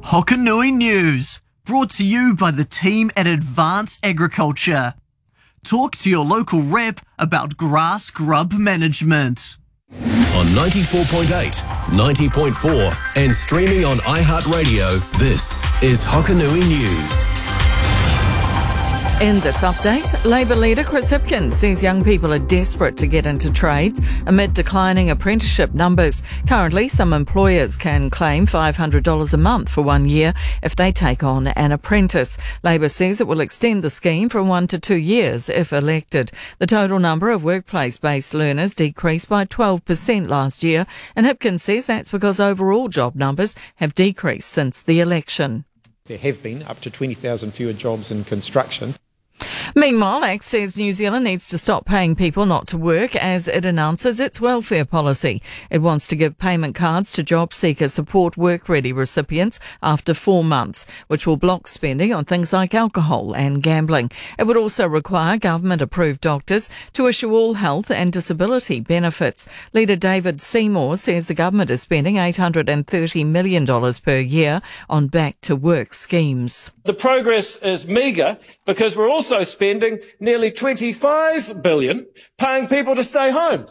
Hokanui News, brought to you by the team at Advanced Agriculture. Talk to your local rep about grass grub management. On 94.8, 90.4 and streaming on iHeartRadio, this is Hokanui News. In this update, Labour leader Chris Hipkins says young people are desperate to get into trades amid declining apprenticeship numbers. Currently, some employers can claim $500 a month for 1 year if they take on an apprentice. Labour says it will extend the scheme from 1 to 2 years if elected. The total number of workplace-based learners decreased by 12% last year, and Hipkins says that's because overall job numbers have decreased since the election. There have been up to 20,000 fewer jobs in construction. Meanwhile, ACT says New Zealand needs to stop paying people not to work as it announces its welfare policy. It wants to give payment cards to job seeker support work-ready recipients after 4 months, which will block spending on things like alcohol and gambling. It would also require government-approved doctors to issue all health and disability benefits. Leader David Seymour says the government is spending $830 million per year on back-to-work schemes. The progress is meagre because we're also spending nearly $25 billion paying people to stay home.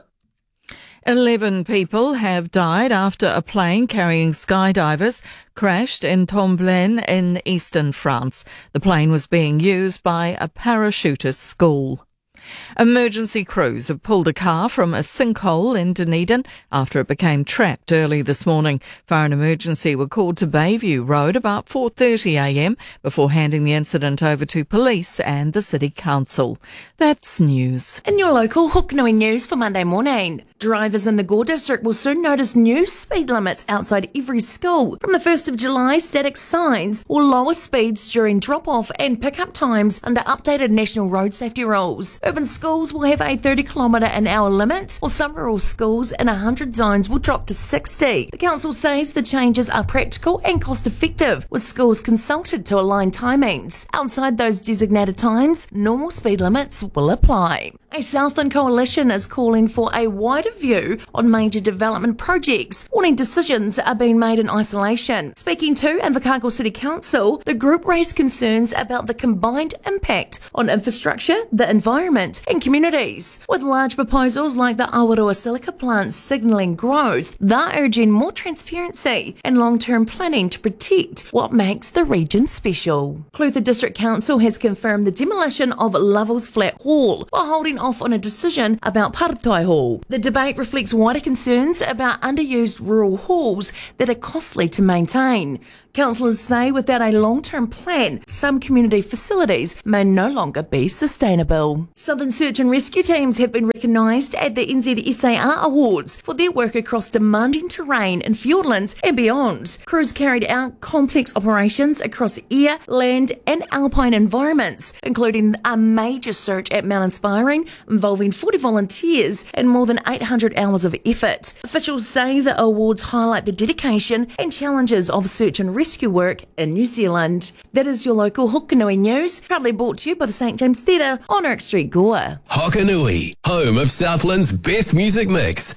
11 people have died after a plane carrying skydivers crashed in Tomblaine in eastern France. The plane was being used by a parachutist school. Emergency crews have pulled a car from a sinkhole in Dunedin after it became trapped early this morning. Fire and emergency were called to Bayview Road about 4:30am before handing the incident over to police and the City Council. That's news. In your local Hokanui News for Monday morning, drivers in the Gore District will soon notice new speed limits outside every school. From the 1st of July, static signs will lower speeds during drop-off and pick-up times under updated national road safety rules. Urban schools will have a 30km/h limit, while some rural schools in 100 zones will drop to 60. The council says the changes are practical and cost-effective, with schools consulted to align timings. Outside those designated times, normal speed limits will apply. A Southland coalition is calling for a wider view on major development projects, warning decisions are being made in isolation. Speaking to Invercargill City Council, the group raised concerns about the combined impact on infrastructure, the environment and communities. With large proposals like the Awaroa silica plant signalling growth, they're urging more transparency and long-term planning to protect what makes the region special. Clutha District Council has confirmed the demolition of Lovell's Flat Hall while holding off on a decision about Paratai Hall. The debate reflects wider concerns about underused rural halls that are costly to maintain. Councillors say without a long-term plan, some community facilities may no longer be sustainable. Southern Search and Rescue teams have been recognised at the NZSAR Awards for their work across demanding terrain in Fiordland and beyond. Crews carried out complex operations across air, land and alpine environments, including a major search at Mount Inspiring involving 40 volunteers and more than 800 hours of effort. Officials say the awards highlight the dedication and challenges of search and rescue work in New Zealand. That is your local Hokanui News, proudly brought to you by the St James Theatre on Oak Street, Gore. Hokanui, home of Southland's best music mix.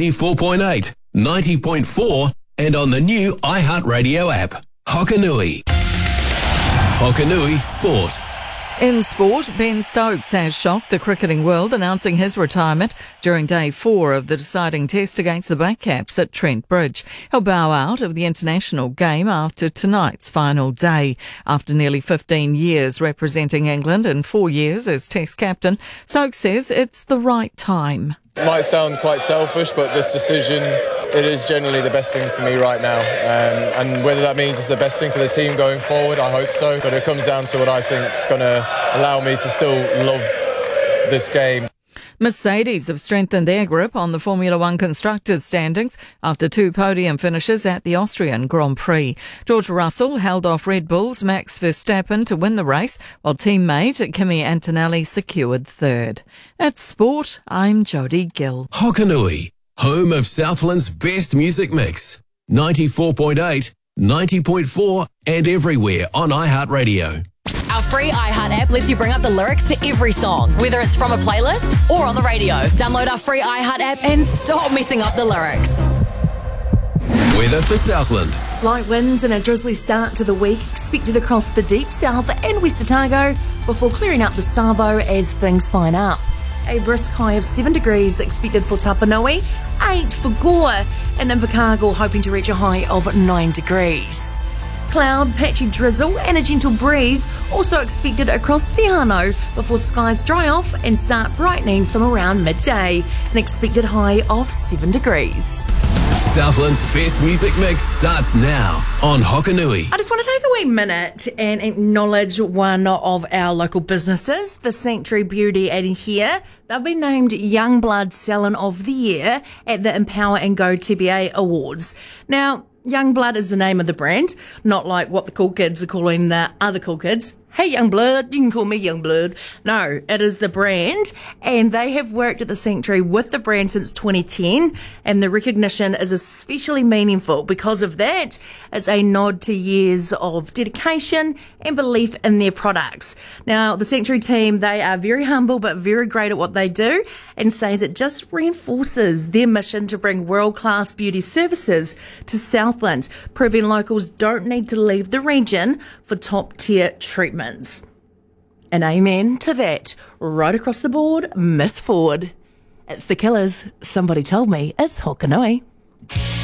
94.8, 90.4 and on the new iHeartRadio app. Hokanui. Hokanui Sport. In sport, Ben Stokes has shocked the cricketing world, announcing his retirement during day 4 of the deciding test against the Black Caps at Trent Bridge. He'll bow out of the international game after tonight's final day. After nearly 15 years representing England and 4 years as Test captain, Stokes says it's the right time. It might sound quite selfish, but this decision, it is generally the best thing for me right now. And whether that means it's the best thing for the team going forward, I hope so. But it comes down to what I think is going to allow me to still love this game. Mercedes have strengthened their grip on the Formula One constructors' standings after 2 podium finishes at the Austrian Grand Prix. George Russell held off Red Bull's Max Verstappen to win the race, while teammate Kimi Antonelli secured 3rd. That's sport. I'm Jodie Gill. Hokanui, home of Southland's best music mix. 94.8, 90.4 and everywhere on iHeartRadio. Our free iHeart app lets you bring up the lyrics to every song, whether it's from a playlist or on the radio. Download our free iHeart app and stop messing up the lyrics. Weather for Southland. Light winds and a drizzly start to the week expected across the deep south and West Otago before clearing up the Savo as things fine up. A brisk high of 7 degrees expected for Tapanui, 8 for Gore, and Invercargill hoping to reach a high of 9 degrees. Cloud, patchy drizzle and a gentle breeze also expected across Te Anau before skies dry off and start brightening from around midday, an expected high of 7 degrees. Southland's best music mix starts now on Hokanui. I just want to take a wee minute and acknowledge one of our local businesses, the Sanctuary Beauty in here. They've been named Youngblood Salon of the Year at the Empower and Go TBA Awards. Now, Youngblood is the name of the brand, not like what the cool kids are calling the other cool kids. Hey, Youngblood, you can call me Youngblood. No, it is the brand, and they have worked at the Sanctuary with the brand since 2010, and the recognition is especially meaningful. Because of that, it's a nod to years of dedication and belief in their products. Now, the Sanctuary team, they are very humble but very great at what they do, and says it just reinforces their mission to bring world-class beauty services to Southland, proving locals don't need to leave the region for top-tier treatments. And amen to that. Right across the board, Miss Ford. It's the Killers. Somebody told me it's Hokanui.